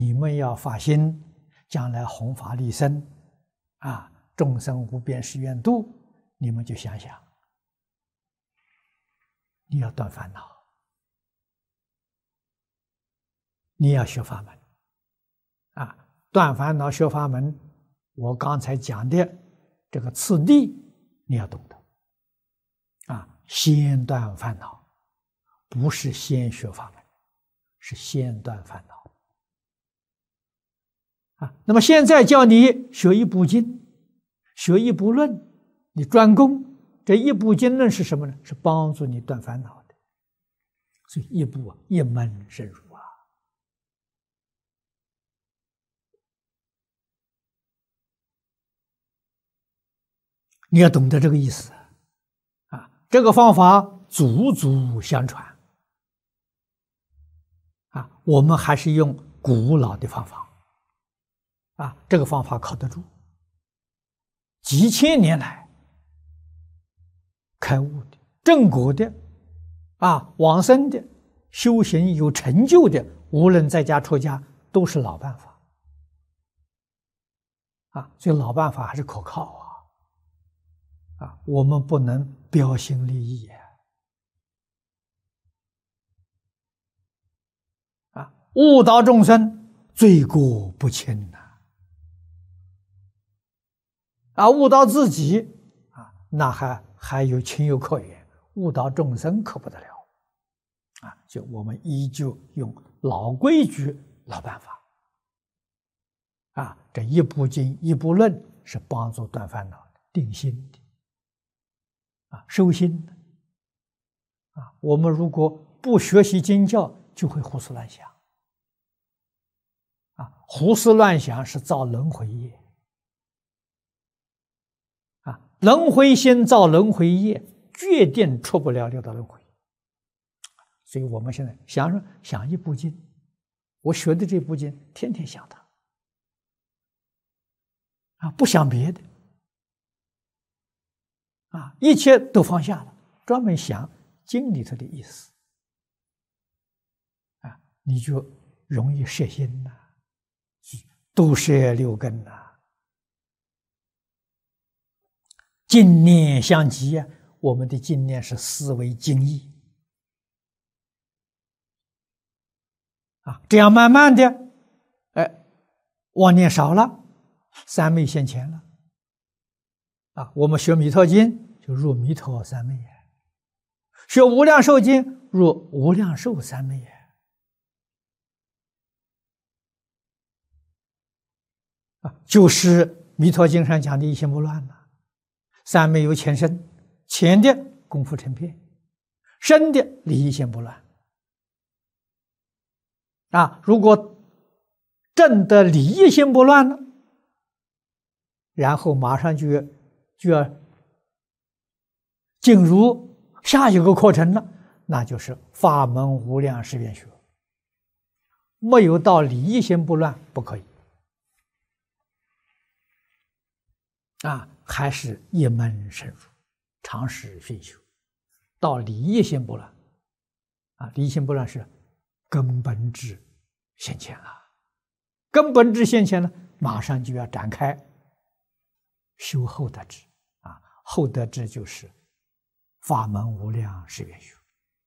你们要发心，将来弘法利生，众生无边誓愿度，你们就想想，你要断烦恼，你要学法门，断烦恼学法门，我刚才讲的这个次第你要懂得，先断烦恼，不是先学法门，是先断烦恼。那么现在叫你学一部经，学一部论，你专攻这一部经论是什么呢？是帮助你断烦恼的。所以一部一门深入你要懂得这个意思这个方法祖祖相传我们还是用古老的方法这个方法靠得住，几千年来开悟的、正果的、往生的、修行有成就的，无论在家出家，都是老办法所以老办法还是可靠我们不能标新立异误导众生，罪过不轻误导自己那还有情有可原，误导众生可不得了就我们依旧用老规矩、老办法这一部经一部论是帮助断烦恼的、定心的收心的我们如果不学习经教，就会胡思乱想胡思乱想是造轮回业轮回心造轮回业，决定出不了六道轮回。所以我们现在想一部经，我学的这部经，天天想它不想别的一切都放下了，专门想经里头的意思你就容易摄心都摄六根净念相继我们的净念是思维精义这样慢慢的妄念少了，三昧现前了我们学弥陀经就入弥陀三昧学无量寿经入无量寿三昧就是弥陀经上讲的一心不乱三昧由前生，前的功夫成片，身的理一心不乱如果证得理一心不乱了，然后马上就要进入下一个课程了，那就是法门无量誓愿学，没有到理一心不乱不可以还是一门深入，常识熏修，到理一心不乱理一心不乱是根本智现前了，根本智现前了，马上就要展开修后得智后得智就是法门无量誓愿学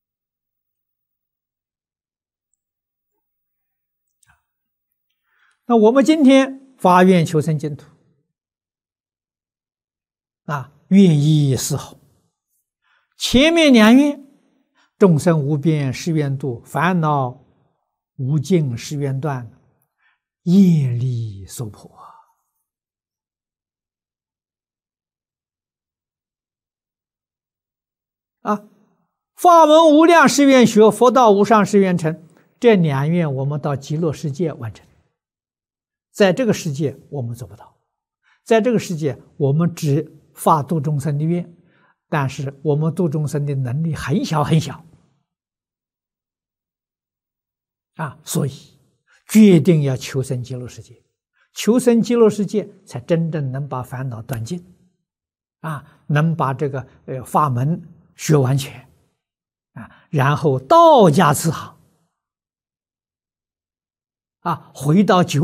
那我们今天发愿求生净土愿意丝毫，前面两愿众生无边誓愿度，烦恼无尽誓愿断，业力所迫法门无量誓愿学，佛道无上誓愿成，这两愿我们到极乐世界完成，在这个世界我们做不到，在这个世界我们只发度众生的愿，但是我们度众生的能力很小很小所以决定要求生极乐世界，求生极乐世界才真正能把烦恼断尽能把这个法门学完全然后道家慈航回到